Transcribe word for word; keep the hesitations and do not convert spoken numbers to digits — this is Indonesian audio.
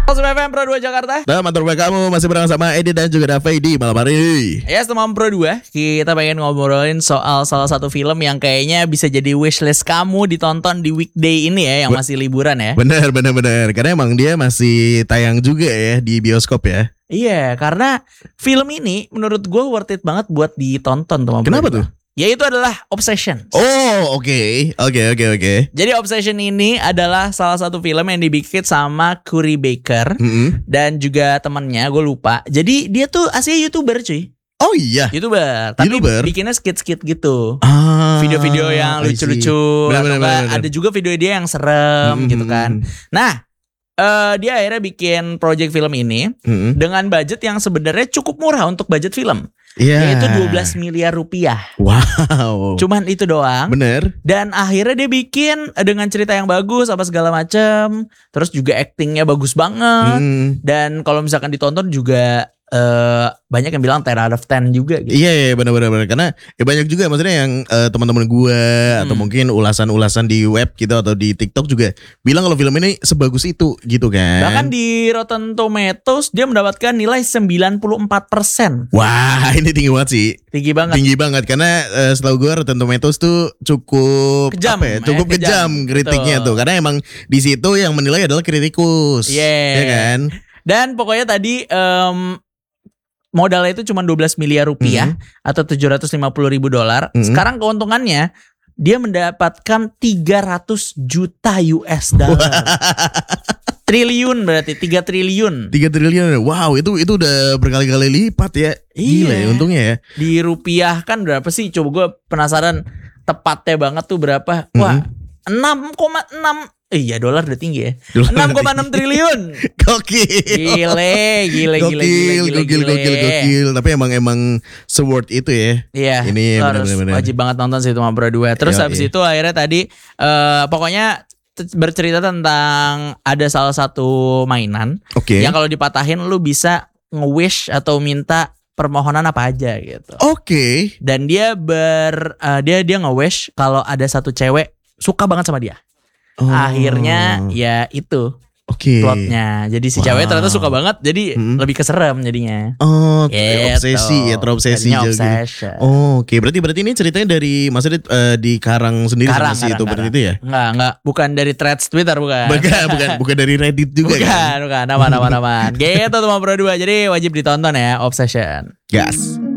F M Pro dua Jakarta. Teman terbaik kamu masih bareng sama Edi dan juga Dave di malam hari. Yes, teman Pro dua. Kita pengen ngobrolin soal salah satu film yang kayaknya bisa jadi wishlist kamu ditonton di weekday ini ya, yang masih liburan ya. Bener bener bener. Karena emang dia masih tayang juga ya di bioskop ya. Iya, karena film ini menurut gue worth it banget buat ditonton, teman. Kenapa tuh? Yaitu adalah Obsession. Oh, oke. Okay. Oke, okay, oke, okay, oke. Okay. Jadi Obsession ini adalah salah satu film yang dibikin sama Corey Baker mm-hmm. dan juga temennya, gue lupa. Jadi dia tuh aslinya YouTuber cuy. Oh iya. YouTuber, tapi YouTuber? bikinnya skit-skit gitu. Ah, video-video yang lucu-lucu. Bener, bener, bener, bener. Ada juga video dia yang serem mm-hmm. gitu kan. Nah, uh, dia akhirnya bikin project film ini mm-hmm. dengan budget yang sebenarnya cukup murah untuk budget film. Yeah. Yaitu dua belas miliar rupiah. Wow. Cuman itu doang. Bener. Dan akhirnya dia bikin dengan cerita yang bagus apa segala macam. Terus juga actingnya bagus banget. Hmm. Dan kalau misalkan ditonton juga uh, banyak yang bilang ten out of ten juga gitu. Iya, iya benar-benar. Karena ya banyak juga maksudnya yang uh, teman-teman gue hmm. atau mungkin ulasan-ulasan di web gitu atau di TikTok juga bilang kalau film ini sebagus itu gitu kan. Bahkan di Rotten Tomatoes dia mendapatkan nilai sembilan puluh empat persen. Wah, ini tinggi banget sih. Tinggi banget. Tinggi banget karena uh, setahu gue Rotten Tomatoes tuh cukup kejam, apa ya? Cukup eh, kejam, kejam kritiknya betul. Tuh. Karena emang di situ yang menilai adalah kritikus. Yeah. Ya kan? Dan pokoknya tadi um, modalnya itu cuma dua belas miliar rupiah mm-hmm. atau tujuh ratus lima puluh ribu dolar. Mm-hmm. Sekarang keuntungannya dia mendapatkan tiga ratus juta U S dollar. Triliun berarti tiga triliun. tiga triliun. Wow, itu itu udah berkali-kali lipat ya. Gila iya. ya untungnya ya. Di rupiah kan berapa sih? Coba gue penasaran tepatnya banget tuh berapa. Wah, mm-hmm. enam koma enam Eh, iya dolar udah tinggi ya. enam koma enam triliun. Gokil. Gile, gile, gokil, gile, gile, gokil, gile. gokil, gokil. Tapi emang emang se-worth itu ya. Iya. Ini harus bener-bener wajib banget nonton sih itu sama Pro dua. Terus Yo, habis iya. itu akhirnya tadi uh, pokoknya bercerita tentang ada salah satu mainan okay. yang kalau dipatahin lu bisa nge-wish atau minta permohonan apa aja gitu. Oke. Okay. Dan dia ber uh, dia dia nge-wish kalau ada satu cewek suka banget sama dia. Oh. Akhirnya ya itu okay. plotnya. Jadi si wow. cewek ternyata suka banget. Jadi hmm. lebih keserem jadinya. Oh gitu. Obsesi ya, terobsesi jadi. Oh oke okay. Berarti berarti ini ceritanya dari maksudnya uh, di Karang sendiri karang, sama si karang, itu berarti karang. itu ya? Enggak enggak. Bukan dari threads Twitter bukan. Bukan bukan, bukan dari Reddit juga bukan, kan? Bukan bukan. Nama-nama nama. Gitu tuh Pro dua. Jadi wajib ditonton ya Obsession. Gas.